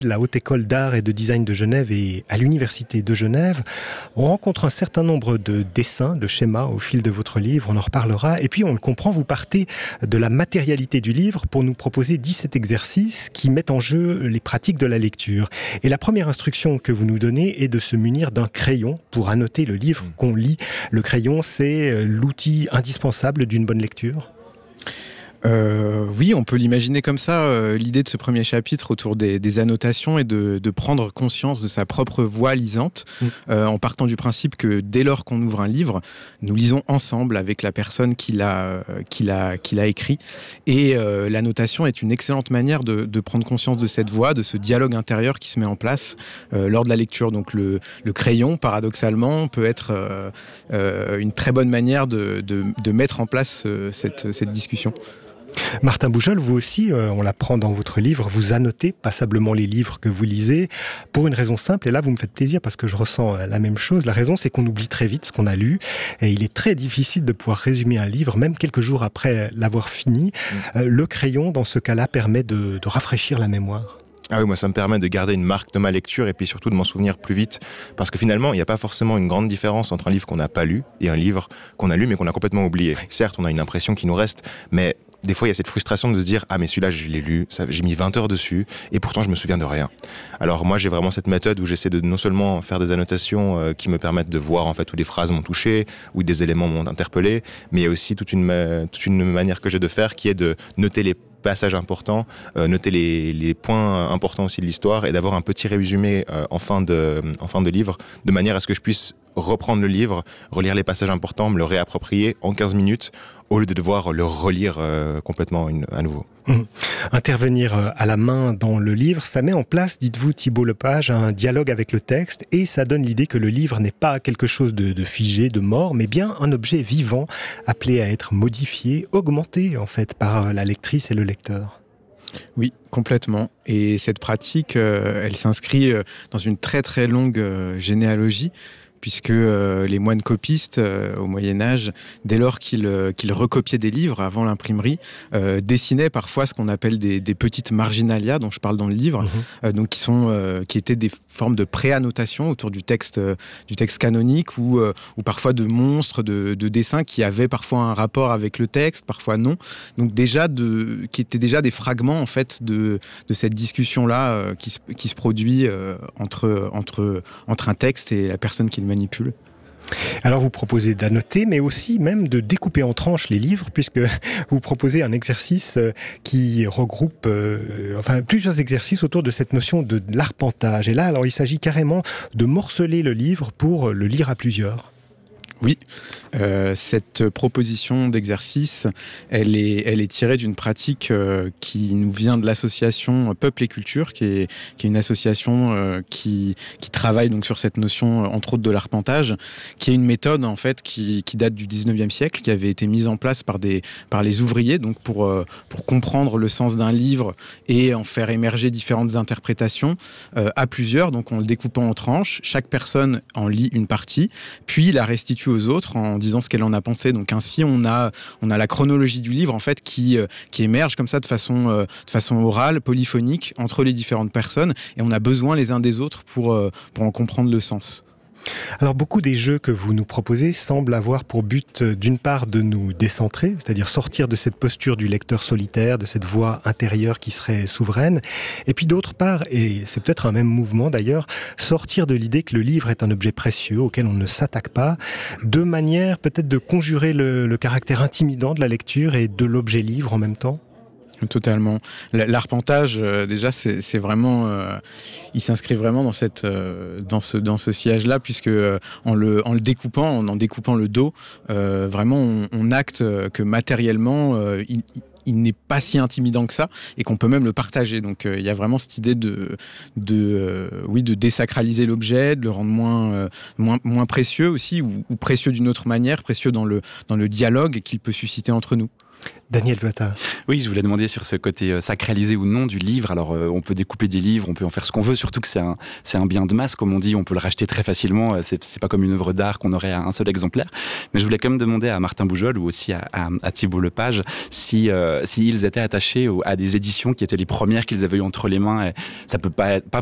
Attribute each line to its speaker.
Speaker 1: la Haute École d'Art et de Design de Genève et à l'Université de Genève. On rencontre un certain nombre de dessins, de schémas au fil de votre livre, on en reparlera. Et puis on le comprend, vous partez de la matérialité du livre pour nous proposer 17 exercices qui mettent en jeu les pratiques de la lecture. Et la première instruction que vous nous donnez est de se munir d'un crayon pour annoter le livre qu'on lit. Le crayon, c'est l'outil indispensable d'une bonne lecture.
Speaker 2: Oui, on peut l'imaginer comme ça. L'idée de ce premier chapitre autour des annotations est de prendre conscience de sa propre voix lisante, en partant du principe que dès lors qu'on ouvre un livre, nous lisons ensemble avec la personne qui l'a écrit. Et l'annotation est une excellente manière de prendre conscience de cette voix, de ce dialogue intérieur qui se met en place lors de la lecture. Donc le crayon, paradoxalement, peut être une très bonne manière de mettre en place cette discussion.
Speaker 1: Martin Boujol, vous aussi, on l'apprend dans votre livre, vous annotez passablement les livres que vous lisez pour une raison simple, et là vous me faites plaisir parce que je ressens la même chose. La raison, c'est qu'on oublie très vite ce qu'on a lu, et il est très difficile de pouvoir résumer un livre, même quelques jours après l'avoir fini. Le crayon, dans ce cas-là, permet de rafraîchir la mémoire.
Speaker 3: Ah oui, moi ça me permet de garder une marque de ma lecture et puis surtout de m'en souvenir plus vite. Parce que finalement, il n'y a pas forcément une grande différence entre un livre qu'on n'a pas lu et un livre qu'on a lu mais qu'on a complètement oublié. Certes, on a une impression qui nous reste, mais des fois, il y a cette frustration de se dire « Ah, mais celui-là, je l'ai lu, j'ai mis 20 heures dessus, et pourtant, je me souviens de rien. » Alors moi, j'ai vraiment cette méthode où j'essaie de non seulement faire des annotations qui me permettent de voir en fait où des phrases m'ont touché, où des éléments m'ont interpellé, mais il y a aussi toute une manière que j'ai de faire qui est de noter les passages importants, noter les points importants aussi de l'histoire et d'avoir un petit résumé en fin de livre, de manière à ce que je puisse reprendre le livre, relire les passages importants, me le réapproprier en 15 minutes, au lieu de devoir le relire complètement à nouveau.
Speaker 1: Intervenir à la main dans le livre, ça met en place, dites-vous Thibault Lepage, un dialogue avec le texte et ça donne l'idée que le livre n'est pas quelque chose de figé, de mort, mais bien un objet vivant appelé à être modifié, augmenté en fait par la lectrice et le lecteur.
Speaker 2: Oui, complètement. Et cette pratique, elle s'inscrit dans une très très longue généalogie, puisque les moines copistes au Moyen-Âge, dès lors qu'ils recopiaient des livres avant l'imprimerie, dessinaient parfois ce qu'on appelle des petites marginalia, dont je parle dans le livre, donc qui étaient des formes de préannotation autour du texte canonique ou parfois de monstres, de dessins qui avaient parfois un rapport avec le texte, parfois non. Donc qui étaient déjà des fragments en fait de cette discussion-là qui se produit entre un texte et la personne qui le manipule.
Speaker 1: Alors vous proposez d'annoter, mais aussi même de découper en tranches les livres, puisque vous proposez un exercice qui regroupe plusieurs exercices autour de cette notion de l'arpentage. Et là, alors, il s'agit carrément de morceler le livre pour le lire à plusieurs.
Speaker 2: Oui, cette proposition d'exercice, elle est tirée d'une pratique qui nous vient de l'association Peuple et Culture, qui est une association qui travaille donc sur cette notion, entre autres de l'arpentage, qui est une méthode en fait qui date du 19e siècle, qui avait été mise en place par les ouvriers, donc pour comprendre le sens d'un livre et en faire émerger différentes interprétations à plusieurs. Donc en le découpant en tranches, chaque personne en lit une partie, puis la restitue aux autres en disant ce qu'elle en a pensé. Donc ainsi on a la chronologie du livre en fait qui émerge comme ça de façon orale, polyphonique entre les différentes personnes, et on a besoin les uns des autres pour en comprendre le sens.
Speaker 1: Alors beaucoup des jeux que vous nous proposez semblent avoir pour but d'une part de nous décentrer, c'est-à-dire sortir de cette posture du lecteur solitaire, de cette voix intérieure qui serait souveraine, et puis d'autre part, et c'est peut-être un même mouvement d'ailleurs, sortir de l'idée que le livre est un objet précieux auquel on ne s'attaque pas, de manière peut-être de conjurer le caractère intimidant de la lecture et de l'objet livre en même temps.
Speaker 2: Totalement. L'arpentage, déjà, c'est vraiment, il s'inscrit vraiment dans dans ce sillage-là, puisque en le découpant, en découpant le dos, vraiment, on acte que matériellement, il n'est pas si intimidant que ça, et qu'on peut même le partager. Donc il y a vraiment cette idée de désacraliser l'objet, de le rendre moins précieux aussi, ou précieux d'une autre manière, précieux dans le dialogue qu'il peut susciter entre nous.
Speaker 1: Daniel Vuata.
Speaker 4: Oui, je voulais demander sur ce côté sacralisé ou non du livre. Alors, on peut découper des livres, on peut en faire ce qu'on veut, surtout que c'est un bien de masse, comme on dit, on peut le racheter très facilement. C'est pas comme une œuvre d'art qu'on aurait à un seul exemplaire. Mais je voulais quand même demander à Martin Boujol ou aussi à Thibault Lepage si ils étaient attachés à des éditions qui étaient les premières qu'ils avaient eues entre les mains. Et ça peut pas